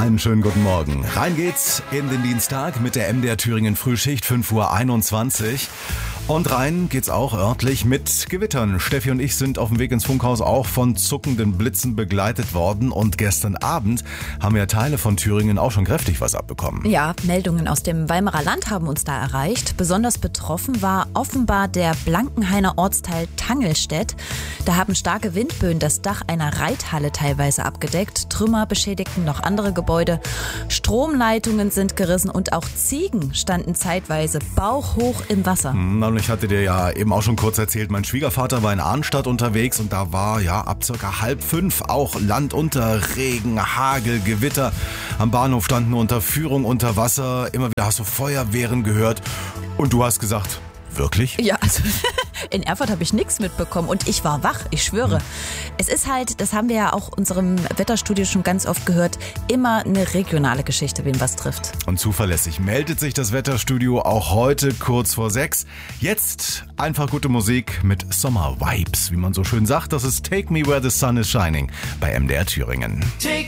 Einen schönen guten Morgen. Rein geht's in den Dienstag mit der MDR Thüringen Frühschicht, 5:21 Uhr. Und rein geht's auch örtlich mit Gewittern. Steffi und ich sind auf dem Weg ins Funkhaus auch von zuckenden Blitzen begleitet worden. Und gestern Abend haben ja Teile von Thüringen auch schon kräftig was abbekommen. Ja, Meldungen aus dem Weimarer Land haben uns da erreicht. Besonders betroffen war offenbar der Blankenhainer Ortsteil Tangelstedt. Da haben starke Windböen das Dach einer Reithalle teilweise abgedeckt. Trümmer beschädigten noch andere Gebäude. Stromleitungen sind gerissen und auch Ziegen standen zeitweise bauchhoch im Wasser. Ich hatte dir ja eben auch schon kurz erzählt, mein Schwiegervater war in Arnstadt unterwegs und da war ja ab circa 4:30 auch Land unter, Regen, Hagel, Gewitter. Am Bahnhof standen unter Führung unter Wasser. Immer wieder hast du Feuerwehren gehört und du hast gesagt, wirklich? Ja, also in Erfurt habe ich nichts mitbekommen und ich war wach, ich schwöre. Es ist halt, das haben wir ja auch unserem Wetterstudio schon ganz oft gehört, immer eine regionale Geschichte, wen was trifft. Und zuverlässig meldet sich das Wetterstudio auch heute kurz vor 6. Jetzt einfach gute Musik mit Sommer-Vibes, wie man so schön sagt. Das ist Take Me Where the Sun is Shining bei MDR Thüringen. Take